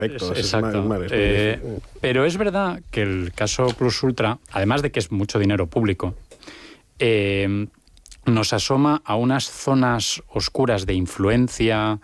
aspectos. Exacto. Pero es verdad que el caso Plus Ultra, además de que es mucho dinero público, nos asoma a unas zonas oscuras de influencia